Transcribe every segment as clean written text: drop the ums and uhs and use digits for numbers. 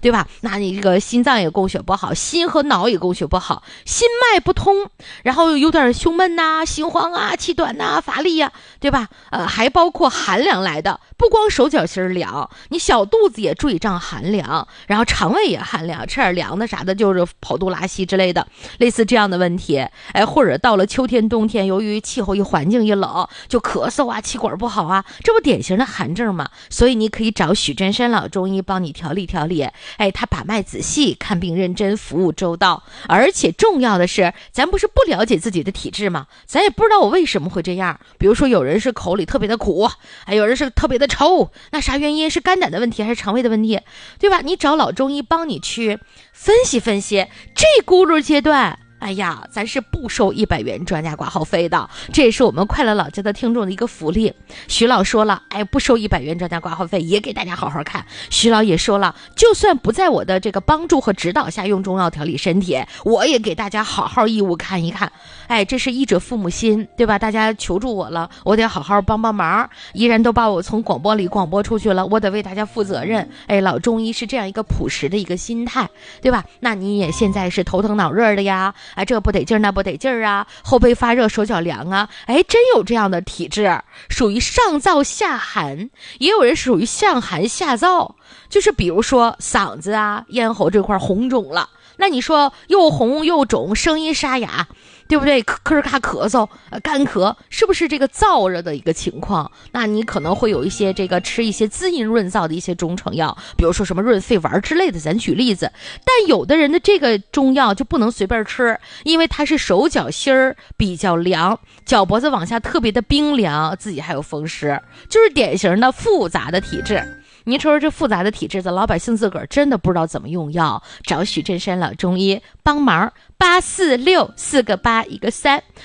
对吧？那你这个心脏也供血不好，心和脑也供血不好，心脉不通，然后有点胸闷呐、心慌啊、气短呐、乏力呀，对吧？还包括寒凉来的，不光手脚心凉，你小肚子也坠胀寒凉，然后肠胃也寒凉，吃点凉的啥的，就是跑肚拉稀之类的，类似这样的问题。或者到了秋天冬天，由于气候环境一冷，就咳嗽啊，气管不好啊，这不典型的寒症吗？所以你可以找许真山老中医帮你调理调理。他把脉仔细，看病认真，服务周到。而且重要的是，咱不是不了解自己的体质吗？咱也不知道我为什么会这样。比如说有人是口里特别的苦，有人是特别的臭，那啥原因？是肝胆的问题还是肠胃的问题，对吧？你找老中医帮你去分析分析。这轱辘阶段，哎呀，咱是不收100元专家挂号费的，这也是我们快乐老家的听众的一个福利。徐老说了，不收100元专家挂号费，也给大家好好看。徐老也说了，就算不在我的这个帮助和指导下用中药调理身体，我也给大家好好义务看一看。这是医者父母心，对吧？大家求助我了，我得好好帮帮忙。依然都把我从广播里广播出去了，我得为大家负责任。老中医是这样一个朴实的一个心态，对吧？那你也现在是头疼脑热的呀，这不得劲儿那不得劲儿啊，后背发热手脚凉啊，真有这样的体质，属于上燥下寒，也有人属于上寒下燥，就是比如说嗓子啊咽喉这块红肿了，那你说又红又肿，声音沙哑，对不对？咳咔咳嗽，干咳，是不是这个燥热的一个情况？那你可能会有一些这个吃一些滋阴润燥的一些中成药，比如说什么润肺丸之类的，咱举例子。但有的人的这个中药就不能随便吃，因为它是手脚心儿比较凉，脚脖子往下特别的冰凉，自己还有风湿，就是典型的复杂的体质。你说这复杂的体质的老百姓自个儿真的不知道怎么用药，找许真山老中医帮忙。846-4个8一个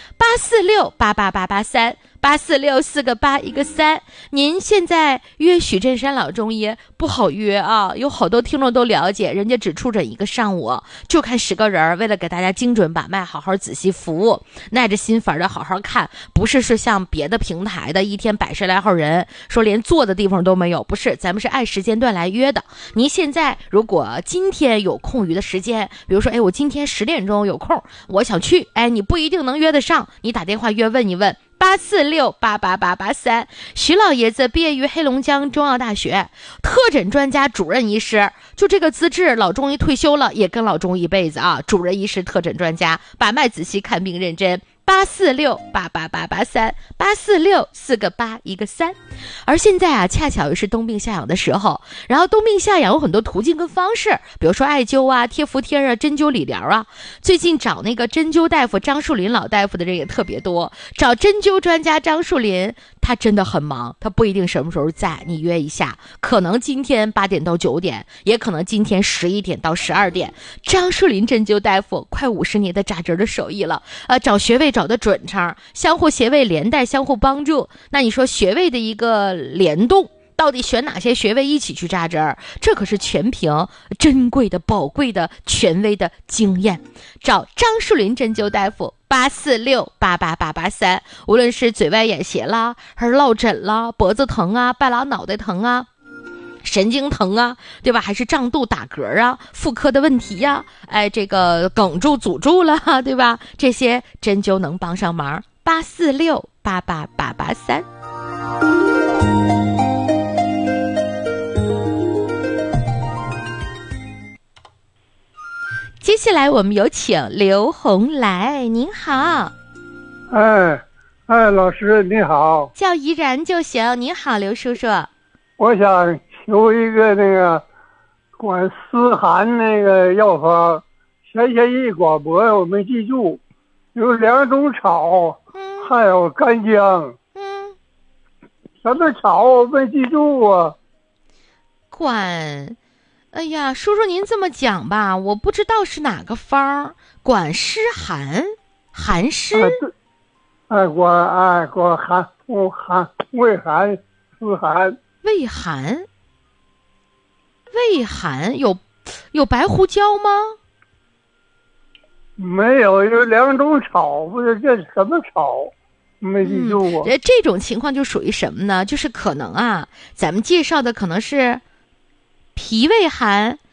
3，846-888883，846-4个8一个3。您现在约许真山老中医不好约啊，有好多听众都了解，人家只出诊一个上午，就看10个人，为了给大家精准把脉，好好仔细服务，耐着心法的好好看，不是说像别的平台的一天100来号人，说连坐的地方都没有，不是，咱们是按时间段来约的。您现在如果今天有空余的时间，比如说我今天10点钟有空，我想去，你不一定能约得上，你打电话约问一问。846-88883，徐老爷子毕业于黑龙江中药大学，特诊专家、主任医师，就这个资质，老中医退休了也跟老中医一辈子啊！主任医师、特诊专家，把脉仔细，看病认真。846-888883，846-4个8一个3。而现在啊，恰巧又是冬病夏养的时候，然后冬病夏养有很多途径跟方式，比如说艾灸啊、贴服贴啊、针灸理疗啊。最近找那个针灸大夫张树林老大夫的人也特别多，找针灸专家张树林，他真的很忙，他不一定什么时候在，你约一下，可能今天8点到9点，也可能今天11点到12点。张树林针灸大夫快50年的扎针的手艺了，找穴位找的准成，相互穴位连带，相互帮助。那你说穴位的一个联动，到底选哪些穴位一起去扎针，这可是全凭珍贵的、宝贵的、权威的经验。找张树林针灸大夫，846-88883，无论是嘴外眼斜啦，还是落枕啦，脖子疼啊，半拉脑袋疼啊，神经疼啊，对吧？还是胀肚打嗝啊，妇科的问题呀，这个哽住阻住了，对吧？这些针灸能帮上忙。846-88883。接下来我们有请刘红来，您好。 老师你好， 叫怡然就行。您好，刘叔叔。 我想求一个那个管湿寒那个药方，前一广播我没记住，有2种草，还有干姜。什么草我没记住啊？ 哎呀，叔叔您这么讲吧，我不知道是哪个方，管湿寒，寒湿。 管寒胃寒湿寒。 胃寒有白胡椒吗？ 没有，有2种草，不是这什么草？没记住过。 这种情况就属于什么呢？就是可能啊，咱们介绍的可能是脾胃寒，